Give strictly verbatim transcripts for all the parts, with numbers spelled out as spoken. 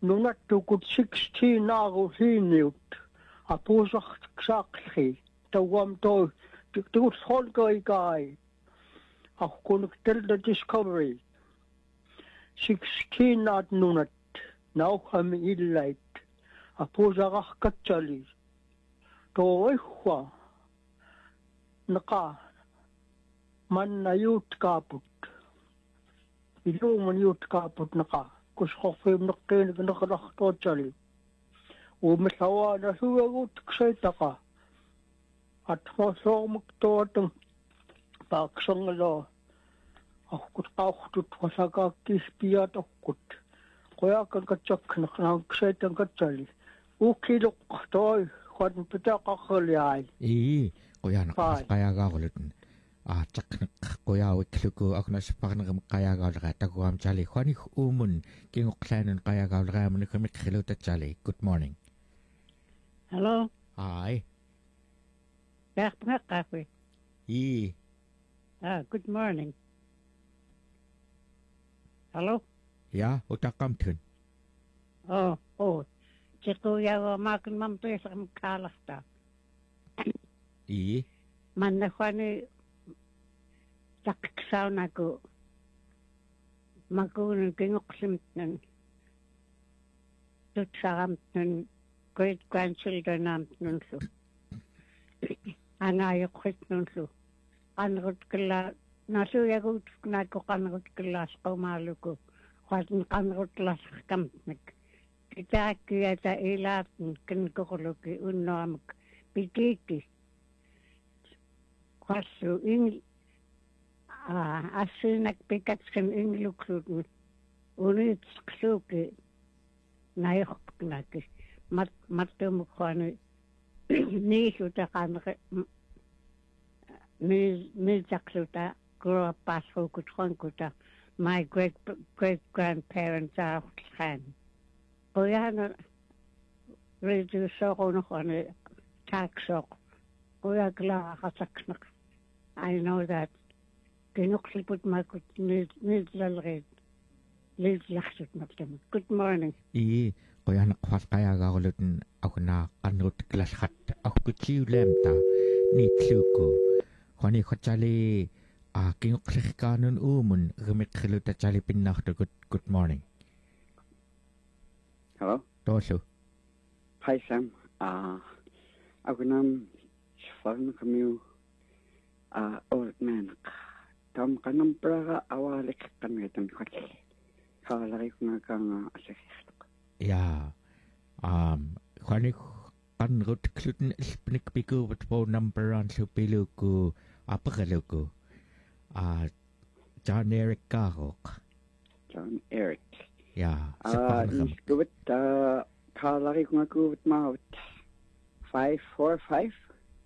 nunattukut sixteen aarusiiniut apuusartiksaaqli tauam toi tikut holkoikai aqunuk telda discovery sixteen naat nunat nauhami illait apuusararkatsali toihwa naqa manna yuutkaaput iluuman yuutkaaput naqa kusqorfiim neqqiinik neqlartootali umillawaana suaguutksaitaqa atmosoormuktuatun paaqsangaloo aqut qauqtut wasakaakkiispiatorkut qoyaakan katsakkneqnaanksaitan katsali uukkiluq toi quan pitaqarraliai ii qoyaana qasqayaagaarulutun aataqneq qoyaawikluku aknasparnerem qayaagaulera takuam chali khani uumun kingoqlaanun qayaagauleraamuni kamiqqilutatchali good morning hello hi Bertnaqaqui ii ah good morning hello ja utaqamtun oh oh Chiquyawa makin mamtuisam kaalasta ii manna khani taksaunako makuun kingoqsimtnan tutsaramtnan great grandchildren amtnunsu anaayoqritnunsu qanrut killa nasuyagut nako qanrut killaas qomaaluku qatn qanrut lasqamtnak kitaakkiata ilaatn kinkoqluki unnoamak pikiki qassu ing ah asinak pikatskan ingluklut unitsqsuki nayoqnaki mat matumukhani niisuta qanre mi mi taksuta grow up pasukutronkuta my great great grandparents are khan qoyana redu soqonokhani taxoq qoyakla qasaknaq I know that kinoqliput makut nidlalred lidlaxsut maktam good morning ii qoyana qasqayaagaarulutun akuna qannut klashat aqutsiuleamta niitluku khani khatchali a kingoqlirkaanun uumun gemiqqilutatchali pinnartukut good morning hello tollu hi Sam uh akunam farm kamiu uh old man tam kanam praga awalik kanwetan khali khalari kuna kanga asakhiq ja um khani qannut kluten ilpnik pikuvut phone number on supiluku apagaluku a John Eric Garok John Eric ja uh good uh khalari kuna kuvut maut five four five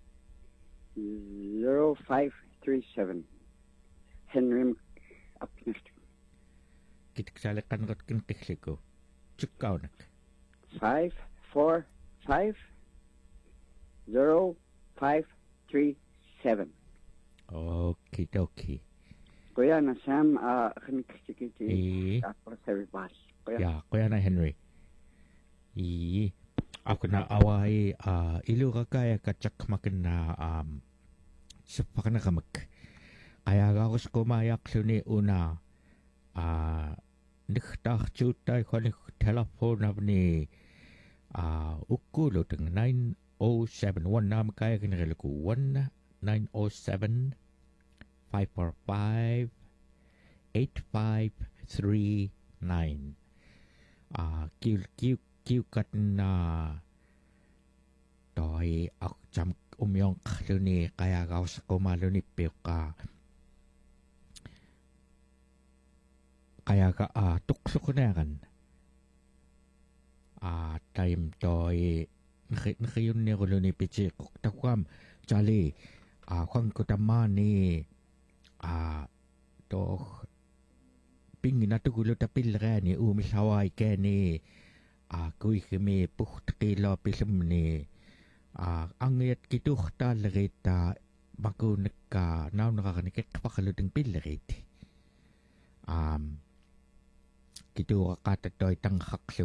zero five three seven Henry up next kitksale qannut kin qilliku chukkaunak five four five zero five three seven okay okay qoyana Sam uh khniktikiti ii after service bus ja qoyana Henry ii akuna awai a iluraqaya katchaqmakna um suppaqnaqamak ayagaarus kumaayaqluni una a nixtaartuuttai khani telefonavni a ukkuluteng nine oh seven one naamakayagineriluku one nine oh seven five four five eight five three nine a kiu kiu kiu katna toi ak jam umyong khluni kayagaus kumaluni piuka kaya ka a tuksukunagan a time toy nakayun ni kuluni pichi takwam chali a kwang kutamani a to ping na tugulo tapil rani umisaway kani a kuy kami puhtilo pisimni a angyat kituhta lagita makunik ka naw nakakanikit pakaluding pilagit um kitu kata toy tanghak